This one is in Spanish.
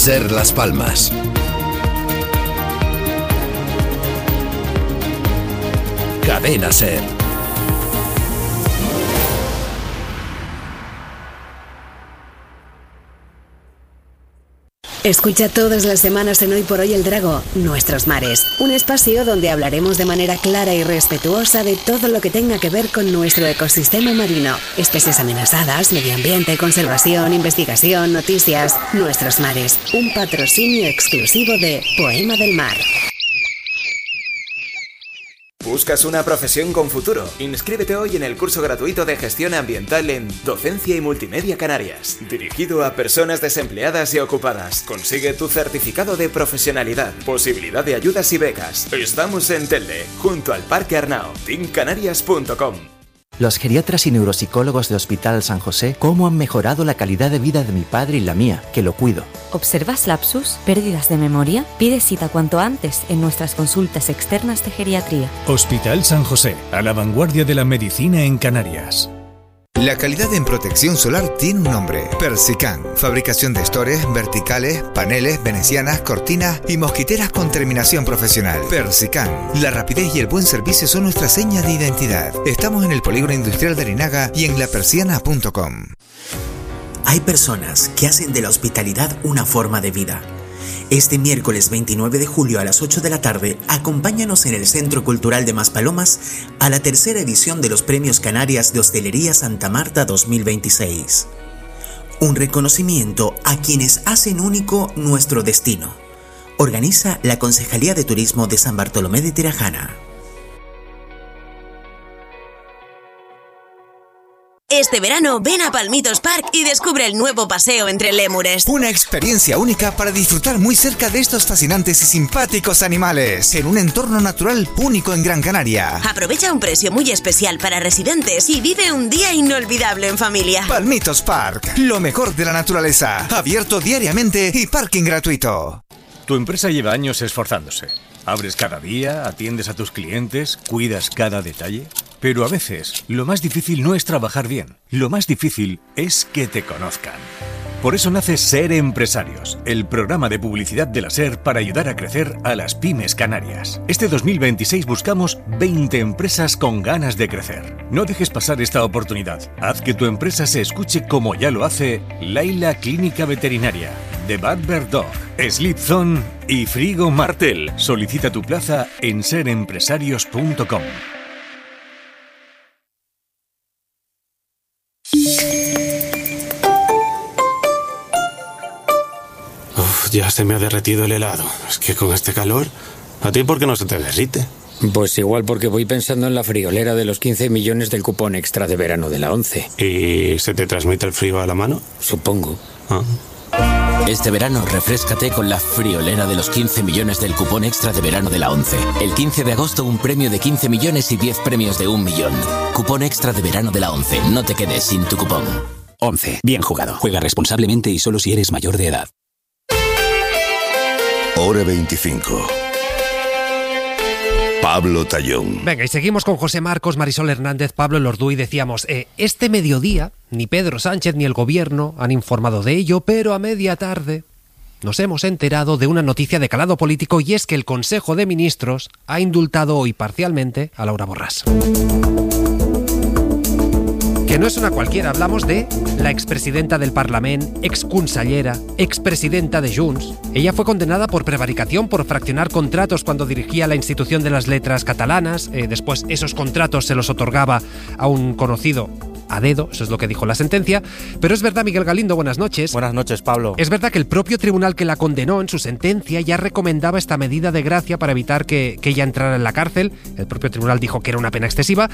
SER Las Palmas. Cadena SER. Escucha todas las semanas en Hoy por Hoy el Drago, Nuestros Mares, un espacio donde hablaremos de manera clara y respetuosa de todo lo que tenga que ver con nuestro ecosistema marino, especies amenazadas, medio ambiente, conservación, investigación, noticias. Nuestros Mares, un patrocinio exclusivo de Poema del Mar. ¿Buscas una profesión con futuro? Inscríbete hoy en el curso gratuito de Gestión Ambiental en Docencia y Multimedia Canarias, dirigido a personas desempleadas y ocupadas. Consigue tu certificado de profesionalidad, posibilidad de ayudas y becas. Estamos en Telde, junto al Parque Arnao. teamcanarias.com. Los geriatras y neuropsicólogos de Hospital San José, ¿cómo han mejorado la calidad de vida de mi padre y la mía, que lo cuido? ¿Observas lapsus, pérdidas de memoria? Pide cita cuanto antes en nuestras consultas externas de geriatría. Hospital San José, a la vanguardia de la medicina en Canarias. La calidad en protección solar tiene un nombre: Persican. Fabricación de estores, verticales, paneles, venecianas, cortinas y mosquiteras con terminación profesional. Persican. La rapidez y el buen servicio son nuestra seña de identidad. Estamos en el Polígono Industrial de Arinaga y en lapersiana.com. Hay personas que hacen de la hospitalidad una forma de vida. Este miércoles 29 de julio a las 8 de la tarde, acompáñanos en el Centro Cultural de Maspalomas a la tercera edición de los Premios Canarias de Hostelería Santa Marta 2026. Un reconocimiento a quienes hacen único nuestro destino. Organiza la Concejalía de Turismo de San Bartolomé de Tirajana. Este verano ven a Palmitos Park y descubre el nuevo paseo entre lémures. Una experiencia única para disfrutar muy cerca de estos fascinantes y simpáticos animales, en un entorno natural único en Gran Canaria. Aprovecha un precio muy especial para residentes y vive un día inolvidable en familia. Palmitos Park, lo mejor de la naturaleza, abierto diariamente y parking gratuito. Tu empresa lleva años esforzándose. Abres cada día, atiendes a tus clientes, cuidas cada detalle. Pero a veces, lo más difícil no es trabajar bien. Lo más difícil es que te conozcan. Por eso nace SER Empresarios, el programa de publicidad de la SER para ayudar a crecer a las pymes canarias. Este 2026 buscamos 20 empresas con ganas de crecer. No dejes pasar esta oportunidad. Haz que tu empresa se escuche como ya lo hace Laila Clínica Veterinaria, The Bad Bird Dog, Sleep Zone y Frigo Martel. Solicita tu plaza en serempresarios.com. Ya se me ha derretido el helado. Es que con este calor, ¿a ti por qué no se te derrite? Pues igual porque voy pensando en la friolera de los 15 millones del cupón extra de verano de la 11. ¿Y se te transmite el frío a la mano? Supongo. Este verano refréscate con la friolera de los 15 millones del cupón extra de verano de la 11. El 15 de agosto un premio de 15 millones y 10 premios de 1 millón. Cupón extra de verano de la 11. No te quedes sin tu cupón. 11. Bien jugado. Juega responsablemente y solo si eres mayor de edad. Hora 25. Pablo Tallón. Venga, y seguimos con José Marcos, Marisol Hernández, Pablo Lorduy. Decíamos, este mediodía ni Pedro Sánchez ni el gobierno han informado de ello, pero a media tarde nos hemos enterado de una noticia de calado político, y es que el Consejo de Ministros ha indultado hoy parcialmente a Laura Borràs. Que no es una cualquiera, hablamos de la expresidenta del Parlament, exconsellera, expresidenta de Junts. Ella fue condenada por prevaricación, por fraccionar contratos cuando dirigía la Institución de las Letras Catalanas. Después esos contratos se los otorgaba a un conocido a dedo, eso es lo que dijo la sentencia. Pero es verdad, Miguel Galindo, buenas noches. Buenas noches, Pablo. Es verdad que el propio tribunal que la condenó en su sentencia ya recomendaba esta medida de gracia para evitar que ella entrara en la cárcel. El propio tribunal dijo que era una pena excesiva.